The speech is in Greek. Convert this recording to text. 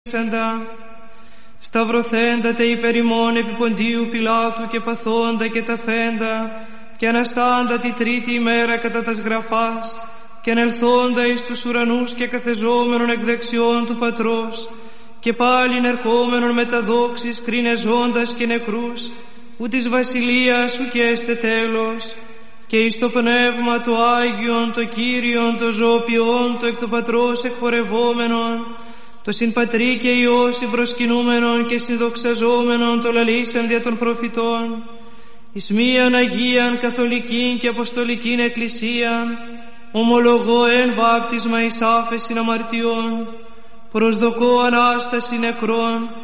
σταυρωθέντα τε υπέρ ημών επί Ποντίου Πιλάτου και παθώντα και ταφέντα και αναστάντα τη τρίτη ημέρα κατά τας γραφάς και ανελθόντα εις τους ουρανούς και καθεζόμενον εκ δεξιών του Πατρός και πάλιν ερχόμενον με τα δόξης κρίνεζόντας και νεκρούς ου της βασιλείας ου και έστε τέλος και εις το Πνεύμα το Άγιον, το Κύριον, το ζωοποιόν, το εκ του Πατρός εκπορευόμενον, το συν Πατρί και Υιό συμπροσκυνούμενον και συνδοξαζόμενον το λαλήσαν δια των προφητών, εις μίαν Αγίαν Καθολικήν και Αποστολικήν Εκκλησίαν, ομολογώ εν βάπτισμα εις άφεσιν αμαρτιών, προσδοκώ Ανάσταση νεκρών,